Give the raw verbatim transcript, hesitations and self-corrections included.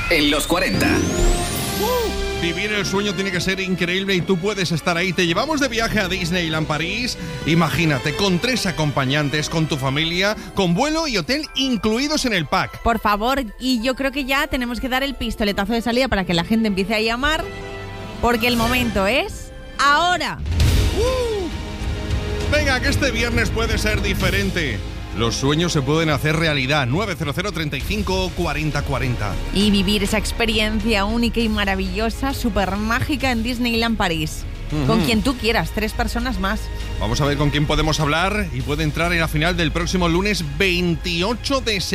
en los cuarenta. Uh, vivir el sueño tiene que ser increíble y tú puedes estar ahí. Te llevamos de viaje a Disneyland París. Imagínate, con tres acompañantes, con tu familia, con vuelo y hotel incluidos en el pack. Por favor, y yo creo que ya tenemos que dar el pistoletazo de salida para que la gente empiece a llamar, porque el momento es ahora. Uh, venga, que este viernes puede ser diferente. Los sueños se pueden hacer realidad. nueve cero cero, treinta y cinco, cuarenta, cuarenta. Y vivir esa experiencia única y maravillosa, súper mágica en Disneyland París. Uh-huh. Con quien tú quieras, tres personas más. Vamos a ver con quién podemos hablar y puede entrar en la final del próximo lunes veintiocho de septiembre.